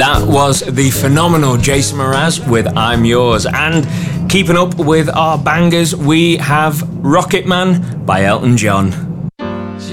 That was the phenomenal Jason Mraz with I'm Yours. And keeping up with our bangers, we have Rocket Man by Elton John.